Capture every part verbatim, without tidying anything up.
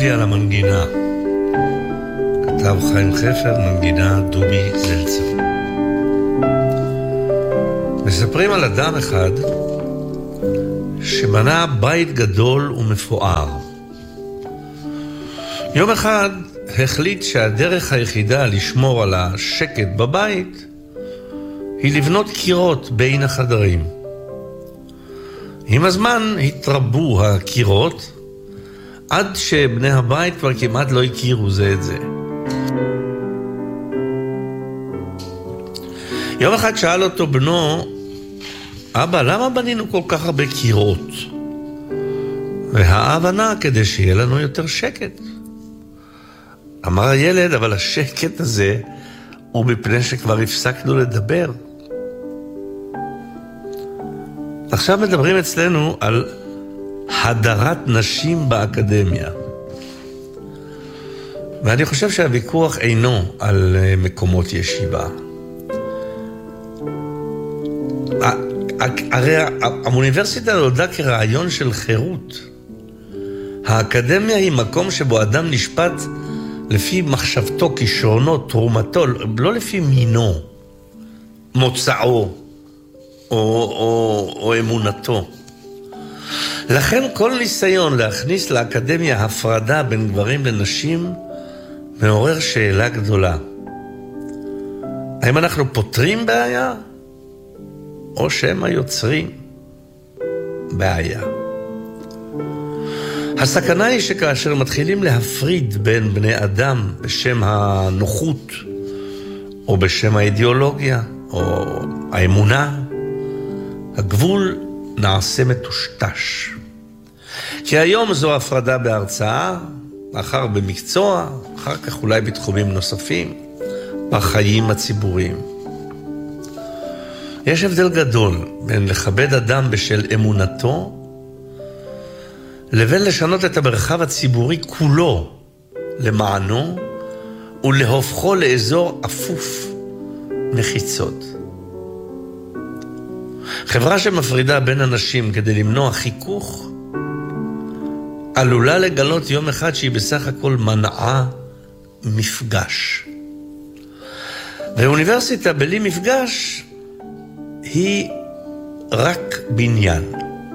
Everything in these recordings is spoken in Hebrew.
לי על המנגינה. כתב חיים חפר, מנגינה דובי זלצר. מספרים על אדם אחד שבנה בית גדול ומפואר. יום אחד החליט שהדרך היחידה לשמור על השקט בבית היא לבנות קירות בין החדרים. עם הזמן התרבו הקירות עד שבני הבית כבר כמעט לא הכירו זה את זה. יום אחד שאל אותו בנו, אבא, למה בנינו כל כך הרבה קירות? והאב ענה, כדי שיהיה לנו יותר שקט. אמר הילד, אבל השקט הזה הוא מפני שכבר הפסקנו לדבר. עכשיו מדברים אצלנו על הדרת נשים באקדמיה. ואני חושב שהוויכוח אינו על מקומות ישיבה. הרי האוניברסיטה נולדה כרעיון של חירות. האקדמיה היא מקום שבו אדם נשפט לפי מחשבתו, כישרונו, תרומתו, לא לפי מינו, מוצאו או, או, או אמונתו. לכן כל ניסיון להכניס לאקדמיה הפרדה בין גברים לנשים מעורר שאלה גדולה. האם אנחנו פותרים בעיה? או שהם היוצרים בעיה. הסכנה היא שכאשר מתחילים להפריד בין בני אדם בשם הנוחות, או בשם האידיאולוגיה, או האמונה, הגבול נעשה מטושטש. כי היום זו הפרדה בהרצאה, אחר במקצוע, אחר כך אולי בתחומים נוספים, בחיים הציבוריים. יש הבדל גדול בין לכבד אדם בשל אמונתו, לבין לשנות את המרחב הציבורי כולו למענו, ולהופכו לאזור אפוף מחיצות. חברה שמפרידה בין אנשים כדי למנוע חיכוך, עלולה לגלות יום אחד שהיא בסך הכל מנעה מפגש. ואוניברסיטה בלי מפגש היא רק בניין.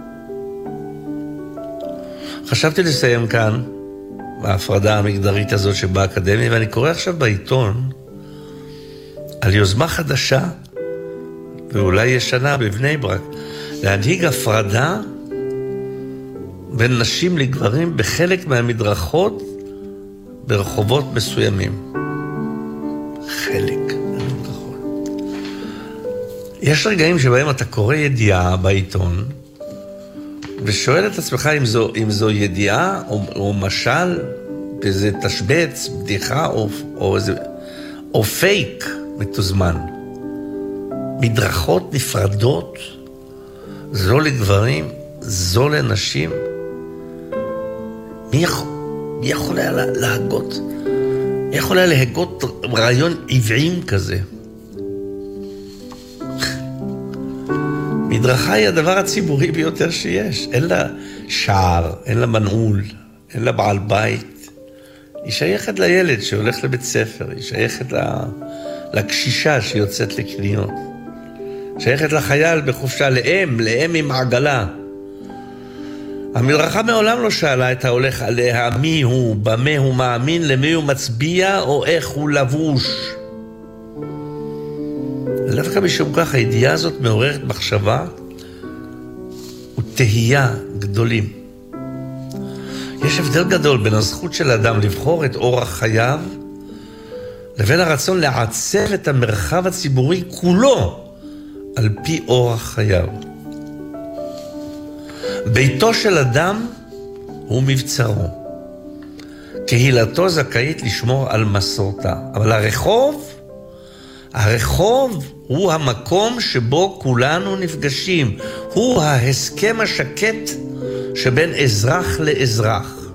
חשבתי לסיים כאן בהפרדה המגדרית הזאת שבאקדמיה, ואני קורא עכשיו בעיתון על יוזמה חדשה ואולי ישנה בבני ברק להנהיג הפרדה בין נשים לגברים בחלק מהמדרכות ברחובות מסוימים. חלק מהמדרכות. יש רגעים שבהם אתה קורא ידיעה בעיתון ושואל את עצמך אם זו, אם זו ידיעה או, או משל, איזה תשבץ, בדיחה או, או, איזה, או פייק מתוזמן. מדרכות נפרדות, זו לגברים, זו לנשים. מי יכול, מי יכול היה להגות? מי יכול היה להגות רעיון עוועים כזה? מדרכה היא הדבר הציבורי ביותר שיש. אין לה שער, אין לה מנעול, אין לה בעל בית. היא שייכת לילד שהולך לבית ספר, היא שייכת לקשישה שיוצאת לקניות. שייכת לחייל בחופשה, לאם, לאם עם עגלה. המדרכה מעולם לא שאלה את ההולך עליה מי הוא, במה הוא מאמין, למי הוא מצביע או איך הוא לבוש. דווקא משום כך הידיעה הזאת מעוררת מחשבה ותהייה גדולים. יש הבדל גדול בין הזכות של האדם לבחור את אורח חייו לבין הרצון לעצב את המרחב הציבורי כולו על פי אורח חייו. ביתו של אדם הוא מבצרו. קהילתו זכאית לשמור על מסורתה. אבל הרחוב, הרחוב הוא המקום שבו כולנו נפגשים. הוא ההסכם השקט שבין אזרח לאזרח.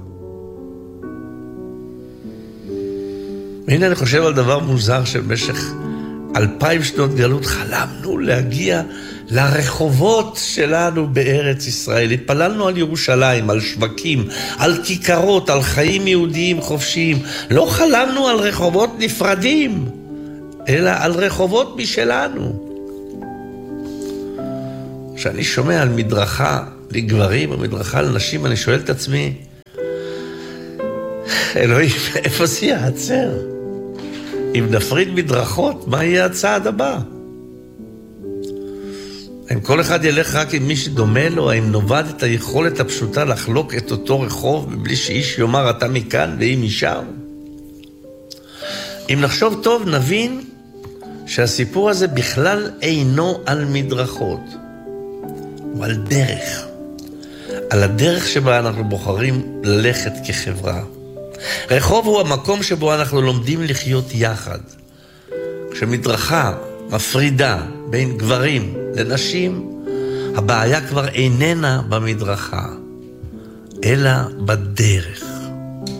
והנה אני חושב על דבר מוזר שבמשך אלפיים שנות גלות חלמנו להגיע לרחובות שלנו בארץ ישראל. התפללנו על ירושלים, על שווקים, על כיכרות, על חיים יהודיים חופשיים. לא חלמנו על רחובות נפרדים, אלא על רחובות משלנו. כשאני שומע על מדרכה לגברים או מדרכה לנשים, אני שואל את עצמי, אלוהים, איפה זה יעצר? אם נפריד מדרכות, מה יהיה הצעד הבא? האם כל אחד ילך רק עם מי שדומה לו? האם נובד את היכולת הפשוטה לחלוק את אותו רחוב מבלי שאיש יאמר אתה מכאן והיא משם? אם נחשוב טוב, נבין שהסיפור הזה בכלל אינו על מדרכות. הוא על דרך. על הדרך שבה אנחנו בוחרים ללכת כחברה. רחוב הוא המקום שבו אנחנו לומדים לחיות יחד. כשמדרכה מפרידה בין גברים לנשים, הבעיה כבר איננה במדרכה, אלא בדרך.